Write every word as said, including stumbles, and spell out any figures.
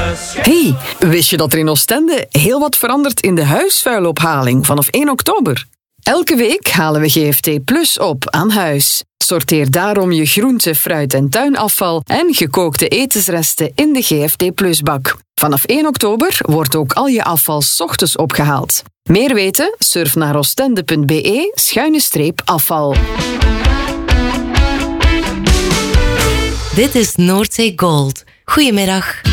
Hey, wist je dat er in Oostende heel wat verandert in de huisvuilophaling vanaf één oktober? Elke week halen we G F T Plus op aan huis. Sorteer daarom je groente, fruit en tuinafval en gekookte etensresten in de G F T Plus bak. Vanaf één oktober wordt ook al je afval 's ochtends opgehaald. Meer weten? Surf naar oostende.be schuine streep afval. Dit is Noordzee Gold. Goedemiddag.